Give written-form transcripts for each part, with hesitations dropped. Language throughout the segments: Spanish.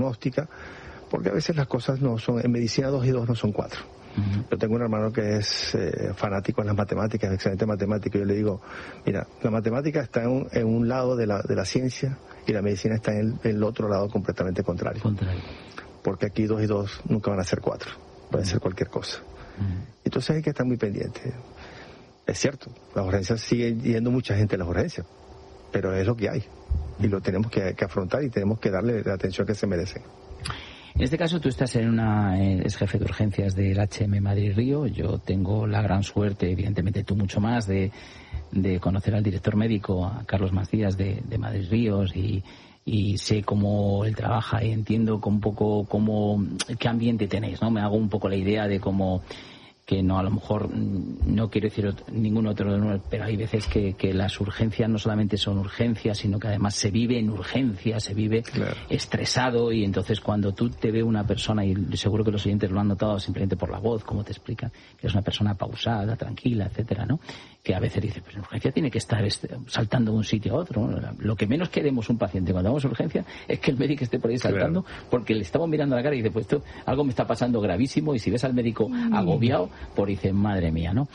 diagnóstica, porque a veces las cosas no son, en medicina 2 y 2 no son 4. Yo tengo un hermano que es fanático en las matemáticas, excelente matemático, y yo le digo, mira, la matemática está en un lado de la ciencia y la medicina está en el otro lado completamente contrario. Porque aquí 2 y 2 nunca van a ser 4, pueden ser cualquier cosa. Entonces hay que estar muy pendiente. Es cierto, las urgencias siguen yendo mucha gente a las urgencias, pero es lo que hay y lo tenemos que afrontar y tenemos que darle la atención que se merecen. En este caso tú estás es jefe de urgencias del HM Madrid Río. Yo tengo la gran suerte, evidentemente tú mucho más, de conocer al director médico, a Carlos Macías de Madrid Ríos, y sé cómo él trabaja y entiendo un poco qué ambiente tenéis, ¿no? Me hago un poco la idea de cómo, que no, a lo mejor no quiero decir ningún otro, pero hay veces que las urgencias no solamente son urgencias, sino que además se vive en urgencias, se vive estresado, y entonces cuando tú te ve una persona, y seguro que los oyentes lo han notado simplemente por la voz, como te explican, que es una persona pausada, tranquila, etcétera, ¿no? Que a veces dice, pues en urgencia tiene que estar saltando de un sitio a otro, ¿no? Lo que menos queremos un paciente cuando vamos a urgencia es que el médico esté por ahí saltando, porque le estamos mirando a la cara y dice, pues esto, algo me está pasando gravísimo, y si ves al médico agobiado, pues dice, madre mía, ¿no?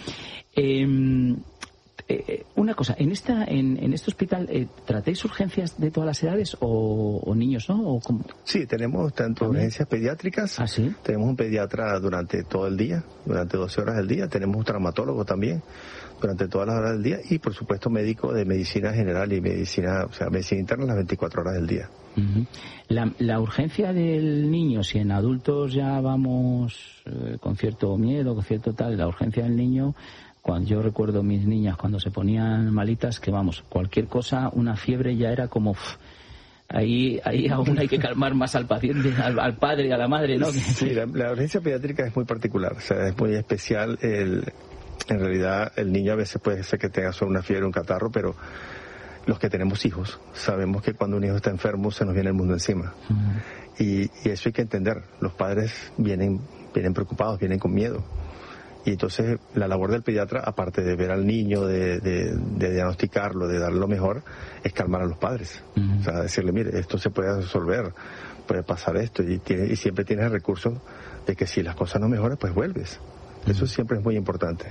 Una cosa, en este hospital, ¿tratáis urgencias de todas las edades o niños, no? ¿O cómo? Sí, tenemos tanto urgencias pediátricas. ¿Ah, sí? Tenemos un pediatra durante todo el día, durante 12 horas del día. Tenemos un traumatólogo también durante todas las horas del día, y por supuesto médico de medicina general y medicina interna las 24 horas del día. La urgencia del niño, si en adultos ya vamos con cierto miedo, con cierto tal, la urgencia del niño, cuando yo recuerdo mis niñas cuando se ponían malitas, que vamos, cualquier cosa, una fiebre ya era como... Ahí aún hay que calmar más al paciente, al padre, a la madre, ¿no? Sí, la urgencia pediátrica es muy particular, o sea, es muy especial. En realidad el niño a veces puede ser que tenga solo una fiebre, un catarro, pero los que tenemos hijos sabemos que cuando un hijo está enfermo se nos viene el mundo encima. Y eso hay que entender. Los padres vienen preocupados, vienen con miedo. Y entonces la labor del pediatra, aparte de ver al niño, de diagnosticarlo, de darle lo mejor, es calmar a los padres. O sea, decirle, mire, esto se puede resolver, puede pasar esto, y siempre tienes el recurso de que si las cosas no mejoran, pues vuelves. Eso siempre es muy importante.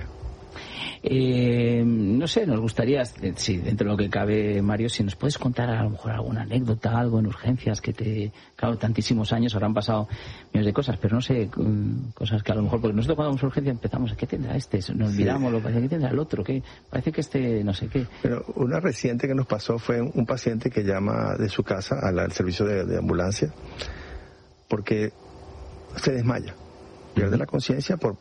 No sé, nos gustaría, sí, dentro de lo que cabe, Mario, si nos puedes contar a lo mejor alguna anécdota, algo en urgencias claro, tantísimos años habrán pasado millones de cosas, pero no sé, cosas que a lo mejor, porque nosotros cuando vamos a urgencia empezamos, ¿qué tendrá este? Nos miramos, lo parece que tendrá el otro, que parece que no sé qué. Pero una reciente que nos pasó fue un paciente que llama de su casa al servicio de ambulancia porque se desmaya, pierde la conciencia por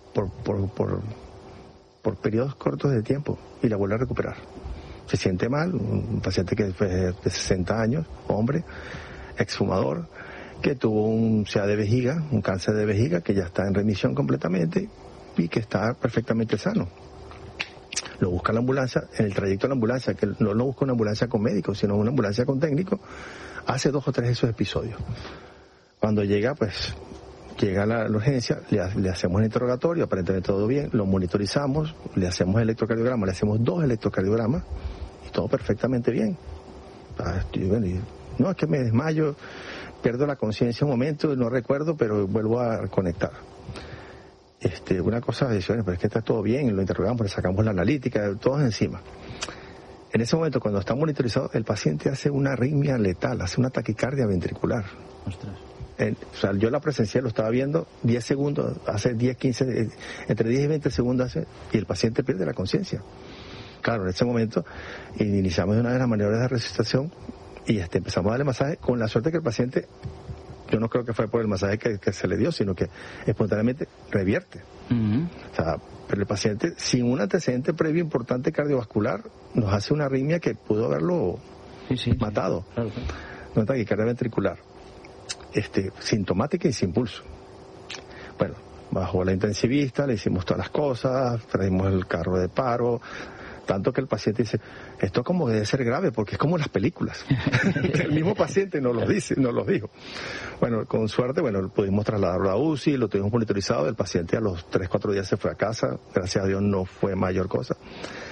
periodos cortos de tiempo y la vuelve a recuperar. Se siente mal, un paciente que fue de 60 años, hombre, exfumador, que tuvo un CA de vejiga, un cáncer de vejiga, que ya está en remisión completamente y que está perfectamente sano. Lo busca la ambulancia, en el trayecto de la ambulancia, que no lo busca una ambulancia con médico, sino una ambulancia con técnico, hace 2 o 3 de esos episodios. Cuando llega, llega a la urgencia, le hacemos el interrogatorio, aparentemente todo bien, lo monitorizamos, le hacemos el electrocardiograma, le hacemos 2 electrocardiogramas y todo perfectamente bien. No, es que me desmayo, pierdo la conciencia un momento, no recuerdo, pero vuelvo a conectar. Una cosa dice, bueno, pero es que está todo bien, lo interrogamos, le sacamos la analítica, todos encima. En ese momento, cuando está monitorizado, el paciente hace una arritmia letal, hace una taquicardia ventricular. Ostras. Yo la presencié, lo estaba viendo 10 segundos, hace 10, 15, entre 10 y 20 segundos y el paciente pierde la conciencia. Claro, en ese momento iniciamos una de las maniobras de resucitación y empezamos a darle masaje, con la suerte que el paciente, yo no creo que fue por el masaje que se le dio, sino que espontáneamente revierte. O sea, pero el paciente, sin un antecedente previo importante cardiovascular, nos hace una arritmia que pudo haberlo matado. Claro. Una taquicardia ventricular. Sintomática y sin pulso. Bueno, bajó la intensivista, le hicimos todas las cosas, traímos el carro de paro, tanto que el paciente dice, esto como debe ser grave, porque es como las películas. El mismo paciente nos lo dijo. Bueno, con suerte, pudimos trasladarlo a UCI, lo tuvimos monitorizado, el paciente a los 3-4 días se fue a casa, gracias a Dios no fue mayor cosa.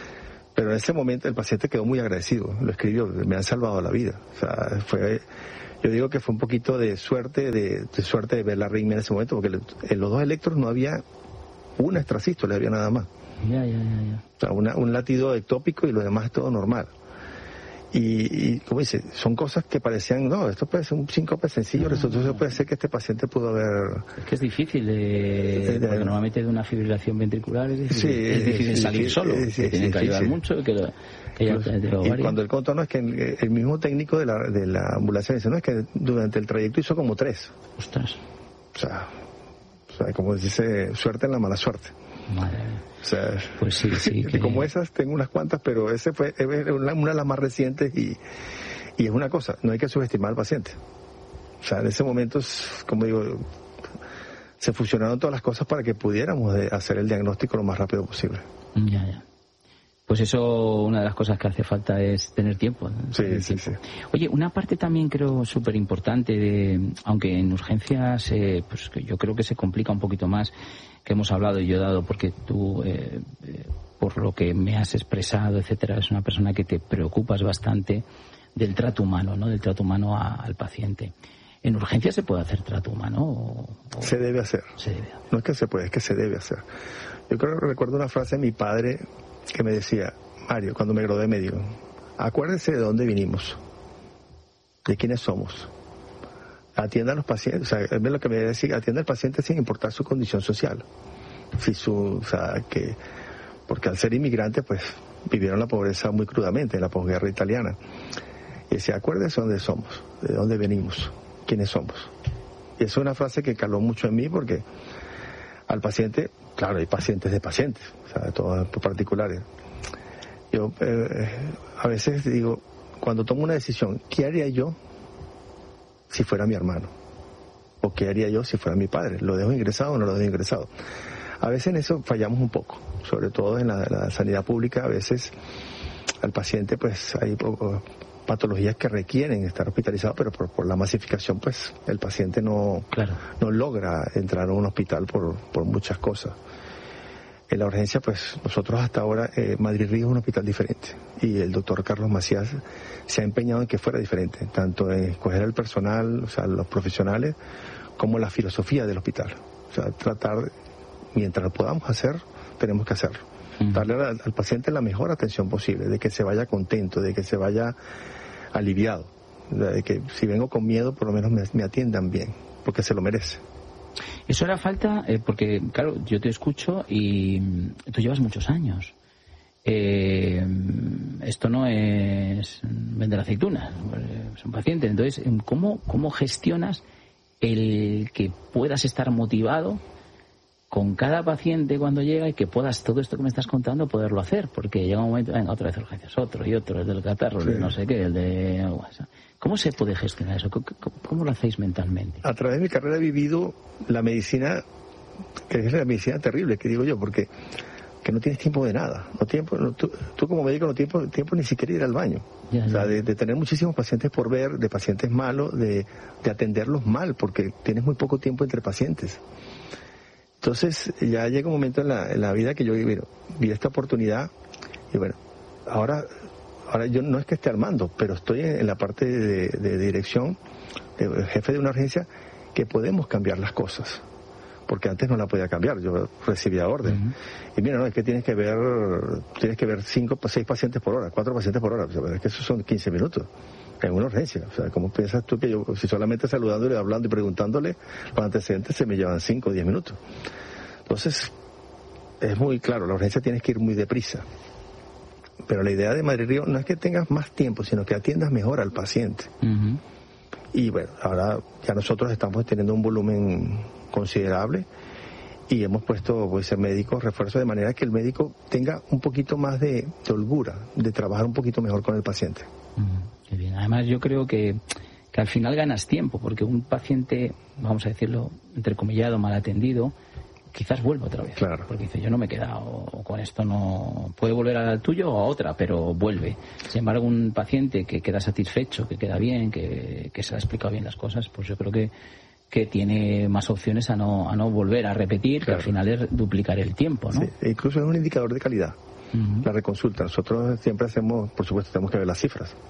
Pero en ese momento el paciente quedó muy agradecido, lo escribió, me han salvado la vida. O sea, Yo digo que fue un poquito de suerte de ver la arritmia en ese momento, porque en los 2 electros no había una extrasístole, había nada más. Ya. O sea, un latido ectópico y lo demás es todo normal. Y como dice, son cosas que parecían, no, esto puede ser un síncope sencillo, resultó puede ser que este paciente pudo haber... Es que es difícil, porque normalmente de una fibrilación ventricular es difícil salir solo, tienen que ayudar mucho, y cuando el conto no es que el mismo técnico de la ambulancia dice, no, es que durante el trayecto hizo como 3. Ostras. O sea, como dice, suerte en la mala suerte. Madre mía. O sea, pues sí que... como esas tengo unas cuantas, pero ese fue una de las más recientes y es una cosa, no hay que subestimar al paciente. O sea, en ese momento, como digo, se fusionaron todas las cosas para que pudiéramos hacer el diagnóstico lo más rápido posible. Ya. Pues eso, una de las cosas que hace falta es tener tiempo, ¿no? Sí. Oye, una parte también creo súper importante, aunque en urgencias, pues yo creo que se complica un poquito más, que hemos hablado y yo he dado, porque tú, por lo que me has expresado, etcétera, es una persona que te preocupas bastante del trato humano, ¿no? Del trato humano al paciente. ¿En urgencias se puede hacer trato humano? Se debe hacer. No es que se puede, es que se debe hacer. Yo recuerdo una frase de mi padre que me decía, Mario, cuando me gradué de médico, acuérdese de dónde vinimos, de quiénes somos. Atienda a los pacientes, o sea, es lo que me decía, atienda al paciente sin importar su condición social. Porque al ser inmigrante, pues, vivieron la pobreza muy crudamente en la posguerra italiana. Y decía, acuérdese de dónde somos, de dónde venimos, quiénes somos. Y eso es una frase que caló mucho en mí porque al paciente, claro, hay pacientes de pacientes, o sea, de todos particulares. Yo a veces digo, cuando tomo una decisión, ¿qué haría yo si fuera mi hermano? ¿O qué haría yo si fuera mi padre? ¿Lo dejo ingresado o no lo dejo ingresado? A veces en eso fallamos un poco, sobre todo en la sanidad pública. A veces al paciente pues hay patologías que requieren estar hospitalizado, pero por la masificación pues el paciente no logra entrar a un hospital por muchas cosas. En la urgencia pues nosotros hasta ahora, Madrid Río es un hospital diferente y el doctor Carlos Macías se ha empeñado en que fuera diferente, tanto en escoger el personal, o sea, los profesionales, como la filosofía del hospital. O sea, tratar, mientras lo podamos hacer, tenemos que hacerlo. Darle al paciente la mejor atención posible, de que se vaya contento, de que se vaya aliviado, de que si vengo con miedo por lo menos me atiendan bien, porque se lo merece. Eso era falta, porque claro, yo te escucho y tú llevas muchos años. Esto no es vender aceitunas, es un paciente. Entonces, ¿cómo gestionas el que puedas estar motivado con cada paciente cuando llega y que puedas todo esto que me estás contando poderlo hacer? Porque llega un momento, venga, otra vez urgencias, otro, el del catarro, el de no sé qué, el de... ¿Cómo se puede gestionar eso? ¿Cómo lo hacéis mentalmente? A través de mi carrera he vivido la medicina, que es la medicina terrible, que digo yo, porque que no tienes tiempo de nada. Tú como médico no tienes tiempo ni siquiera de ir al baño. O sea, de tener muchísimos pacientes por ver, de pacientes malos, de atenderlos mal, porque tienes muy poco tiempo entre pacientes. Entonces ya llega un momento en la vida que yo vi esta oportunidad y bueno, ahora yo no es que esté al mando, pero estoy en la parte de dirección, de jefe de una urgencia, que podemos cambiar las cosas, porque antes no la podía cambiar, yo recibía orden. Y mira, no, es que tienes que ver 5 o 6 pacientes por hora, 4 pacientes por hora, o sea, es que eso son 15 minutos. En una urgencia, o sea, ¿cómo piensas tú que yo, si solamente saludándole, hablando y preguntándole los antecedentes, se me llevan 5 o 10 minutos? Entonces, es muy claro, la urgencia tienes que ir muy deprisa. Pero la idea de Madrid Río no es que tengas más tiempo, sino que atiendas mejor al paciente. Y bueno, ahora ya nosotros estamos teniendo un volumen considerable y hemos puesto pues médicos refuerzos de manera que el médico tenga un poquito más de holgura, de trabajar un poquito mejor con el paciente. Qué bien. Además yo creo que al final ganas tiempo, porque un paciente, vamos a decirlo, entrecomillado, mal atendido, quizás vuelva otra vez. Claro. Porque dice, yo no me he quedado, o con esto no... Puede volver al tuyo o a otra, pero vuelve. Sin embargo, un paciente que queda satisfecho, que queda bien, que se le ha explicado bien las cosas, pues yo creo que tiene más opciones a no volver a repetir, claro, que al final es duplicar el tiempo, ¿no? Sí, e incluso es un indicador de calidad. La reconsulta. Nosotros siempre hacemos, por supuesto, tenemos que ver las cifras.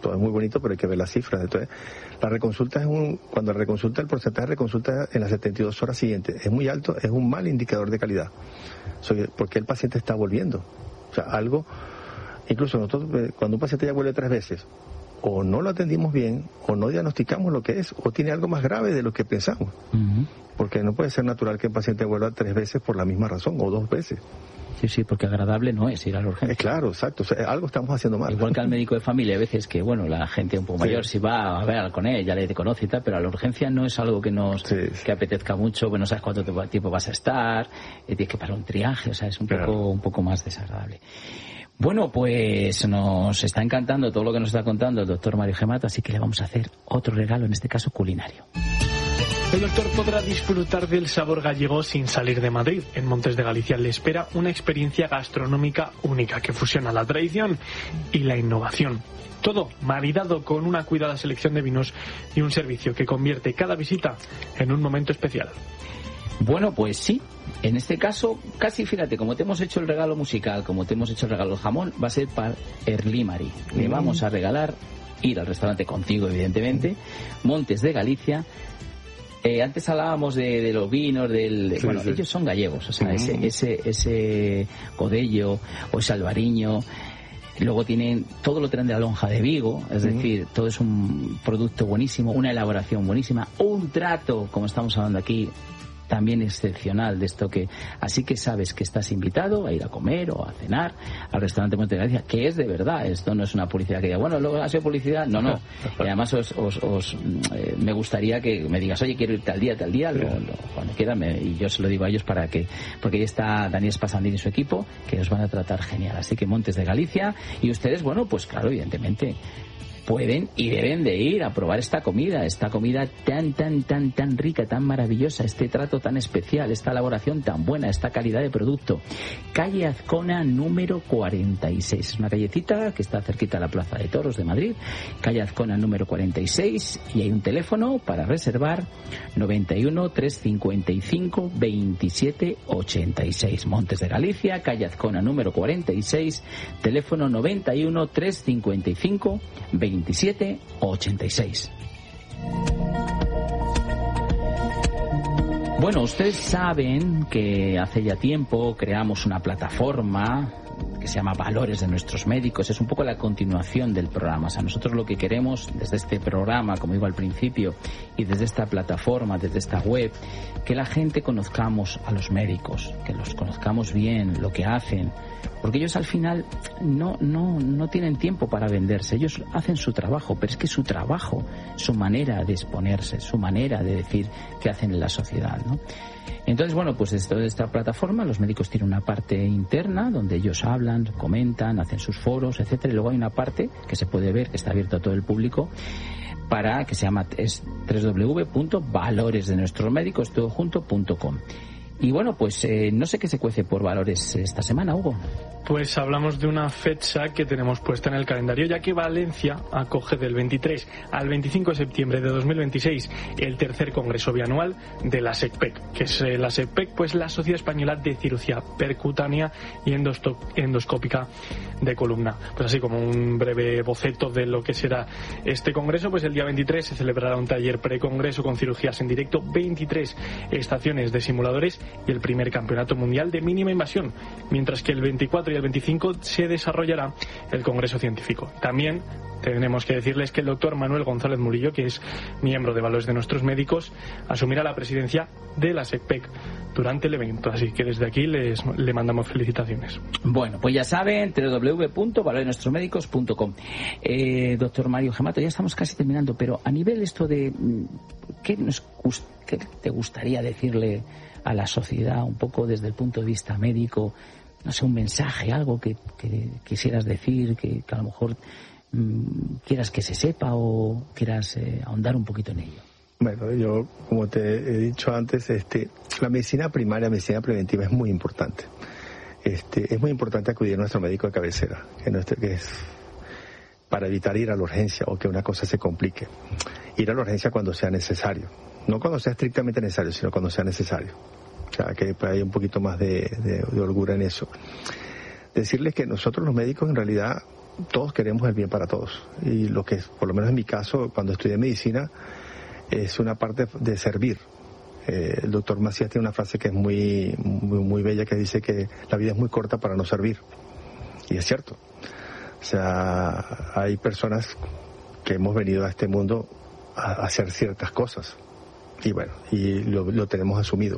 todo es muy bonito, pero hay que ver las cifras. Entonces, la reconsulta cuando reconsulta, el porcentaje de reconsulta en las 72 horas siguientes es muy alto, es un mal indicador de calidad. Porque el paciente está volviendo. O sea, algo, incluso nosotros, cuando un paciente ya vuelve 3 veces, o no lo atendimos bien, o no diagnosticamos lo que es, o tiene algo más grave de lo que pensamos. Uh-huh. Porque no puede ser natural que el paciente vuelva 3 veces por la misma razón, o 2 veces. Sí, porque agradable no es ir a la urgencia. Claro, exacto. O sea, algo estamos haciendo mal. Igual que al médico de familia, a veces que, bueno, la gente un poco mayor, si va a ver con él, ya le conoce y tal, pero a la urgencia no es algo que que apetezca mucho, pues no sabes cuánto tiempo vas a estar, tienes que pasar un triaje, o sea, es un poco más desagradable. Bueno, pues nos está encantando todo lo que nos está contando el doctor Mario Gemato, así que le vamos a hacer otro regalo, en este caso culinario. El doctor podrá disfrutar del sabor gallego sin salir de Madrid. En Montes de Galicia le espera una experiencia gastronómica única que fusiona la tradición y la innovación. Todo maridado con una cuidada selección de vinos y un servicio que convierte cada visita en un momento especial. Bueno, pues sí. En este caso, casi fíjate, como te hemos hecho el regalo musical, como te hemos hecho el regalo jamón, va a ser para Erlimari. Le vamos a regalar ir al restaurante contigo, evidentemente, Montes de Galicia. Antes hablábamos de los vinos, ellos son gallegos, o sea, ese Godello o ese Albariño. Luego todo lo traen de la lonja de Vigo, es decir, todo es un producto buenísimo, una elaboración buenísima, un trato, como estamos hablando aquí, también excepcional de esto así que sabes que estás invitado a ir a comer o a cenar al restaurante Montes de Galicia, que es de verdad, esto no es una publicidad que diga, bueno, luego ha sido publicidad, no, y además me gustaría que me digas, oye, quiero ir tal día, cuando quieran, y yo se lo digo a ellos porque ahí está Daniel Spasandín y su equipo, que os van a tratar genial, así que Montes de Galicia, y ustedes, bueno, pues claro, evidentemente pueden y deben de ir a probar esta comida tan rica, tan maravillosa, este trato tan especial, esta elaboración tan buena, esta calidad de producto. Calle Azcona número 46, es una callecita que está cerquita a la Plaza de Toros de Madrid, calle Azcona número 46, y hay un teléfono para reservar, 91 355 27 86, Montes de Galicia, calle Azcona número 46, teléfono 91 355 27 86. Bueno, ustedes saben que hace ya tiempo creamos una plataforma que se llama Valores de Nuestros Médicos. Es un poco la continuación del programa. O sea, nosotros lo que queremos desde este programa, como digo al principio, y desde esta plataforma, desde esta web, que la gente conozcamos a los médicos, que los conozcamos bien, lo que hacen, porque ellos al final no tienen tiempo para venderse. Ellos hacen su trabajo, pero es que su trabajo, su manera de exponerse, su manera de decir qué hacen en la sociedad, ¿no? Entonces, bueno, pues desde esta plataforma los médicos tienen una parte interna donde ellos hablan, comentan, hacen sus foros, etcétera, y luego hay una parte que se puede ver, que está abierta a todo el público, que se llama www.valoresdenuestrosmédicos.com. Y bueno, pues no sé qué se cuece por Valores esta semana, Hugo. Pues hablamos de una fecha que tenemos puesta en el calendario, ya que Valencia acoge del 23 al 25 de septiembre de 2026 el tercer congreso bianual de la SECPEC, que es la SECPEC, pues la Sociedad Española de Cirugía Percutánea y Endoscópica de Columna. Pues así como un breve boceto de lo que será este congreso, pues el día 23 se celebrará un taller precongreso con cirugías en directo, 23 estaciones de simuladores y el primer campeonato mundial de mínima invasión, mientras que el 24 y el 25 se desarrollará el congreso científico. También tenemos que decirles que el doctor Manuel González Murillo, que es miembro de Valores de Nuestros Médicos, asumirá la presidencia de la SECPEC durante el evento, así que desde aquí le mandamos felicitaciones. Bueno, pues ya saben, www.valoresdenuestrosmédicos.com. Doctor Mario Gemato, ya estamos casi terminando, pero a nivel esto de ¿qué te gustaría decirle a la sociedad un poco desde el punto de vista médico? No sé, un mensaje, algo que quisieras decir, que a lo mejor quieras que se sepa o quieras ahondar un poquito en ello. Bueno, yo, como te he dicho antes, la medicina primaria, medicina preventiva es muy importante. Es muy importante acudir a nuestro médico de cabecera, que es para evitar ir a la urgencia o que una cosa se complique. Ir a la urgencia cuando sea necesario. No cuando sea estrictamente necesario, sino cuando sea necesario. O sea, que hay un poquito más de holgura en eso. Decirles que nosotros los médicos en realidad todos queremos el bien para todos. Y lo que, por lo menos en mi caso, cuando estudié medicina, es una parte de servir. El doctor Macías tiene una frase que es muy bella, que dice que la vida es muy corta para no servir. Y es cierto. O sea, hay personas que hemos venido a este mundo a hacer ciertas cosas. Y bueno, y lo tenemos asumido.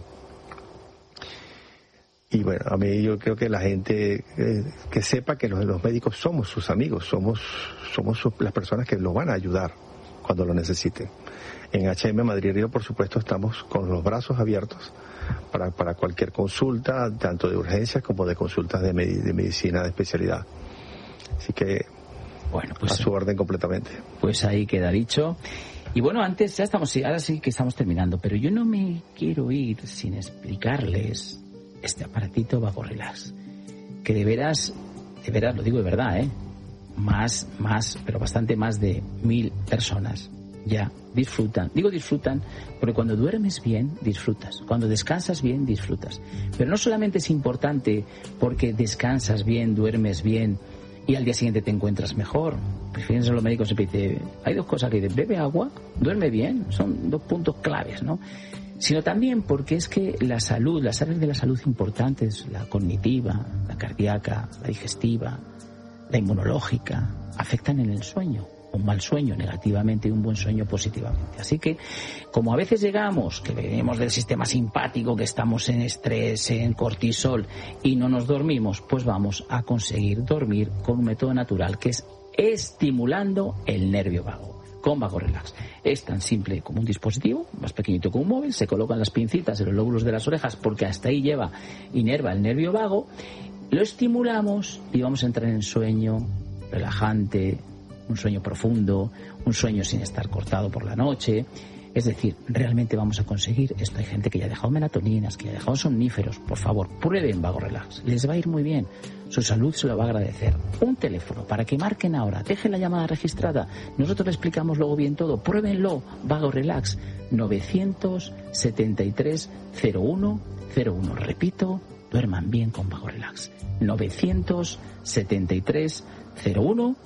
Y bueno, a mí yo creo que la gente que sepa que los médicos somos sus amigos, somos las personas que los van a ayudar cuando lo necesiten. En HM Madrid Río, por supuesto, estamos con los brazos abiertos para cualquier consulta, tanto de urgencias como de consultas de medicina de especialidad. Así que, bueno, pues, a su orden completamente. Pues ahí queda dicho. Y bueno, antes, ahora sí que estamos terminando, pero yo no me quiero ir sin explicarles este aparatito VagoRelax, que de veras, lo digo de verdad, más, pero bastante más de 1.000 personas ya disfrutan. Digo disfrutan porque cuando duermes bien, disfrutas. Cuando descansas bien, disfrutas. Pero no solamente es importante porque descansas bien, duermes bien y al día siguiente te encuentras mejor. Pues fíjense, los médicos siempre dicen, hay dos cosas que dicen, bebe agua, duerme bien, son 2 puntos claves, ¿no? Sino también porque es que las áreas de la salud importantes, la cognitiva, la cardíaca, la digestiva, la inmunológica, afectan en el sueño. Un mal sueño negativamente y un buen sueño positivamente. Así que, como a veces llegamos, que venimos del sistema simpático, que estamos en estrés, en cortisol y no nos dormimos, pues vamos a conseguir dormir con un método natural que es estimulando el nervio vago. Con VagoRelax. Es tan simple como un dispositivo, más pequeñito que un móvil, se colocan las pincitas en los lóbulos de las orejas porque hasta ahí inerva el nervio vago, lo estimulamos y vamos a entrar en sueño relajante, un sueño profundo, un sueño sin estar cortado por la noche. Es decir, realmente vamos a conseguir esto. Hay gente que ya ha dejado melatoninas, que ya ha dejado somníferos. Por favor, prueben VagoRelax. Les va a ir muy bien. Su salud se lo va a agradecer. Un teléfono para que marquen ahora. Dejen la llamada registrada. Nosotros le explicamos luego bien todo. Pruébenlo. VagoRelax. 973-0101. Repito, duerman bien con VagoRelax. 973-0101.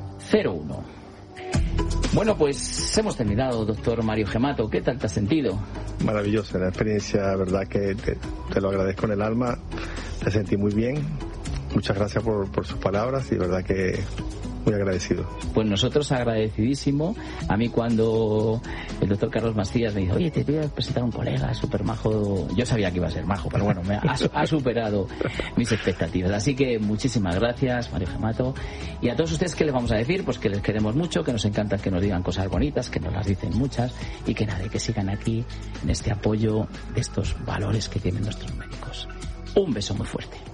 Bueno, pues hemos terminado, doctor Mario Gemato. ¿Qué tal te has sentido? Maravilloso, una experiencia, verdad que te lo agradezco en el alma. Te sentí muy bien. Muchas gracias por sus palabras y verdad que muy agradecido. Pues nosotros agradecidísimo. A mí cuando el doctor Carlos Macías me dijo, oye, te voy a presentar a un colega súper majo, yo sabía que iba a ser majo, pero bueno, ha superado mis expectativas. Así que muchísimas gracias, Mario Gemato. Y a todos ustedes, ¿qué les vamos a decir? Pues que les queremos mucho, que nos encanta que nos digan cosas bonitas, que nos las dicen muchas y que nada, que sigan aquí en este apoyo de estos valores que tienen nuestros médicos. Un beso muy fuerte.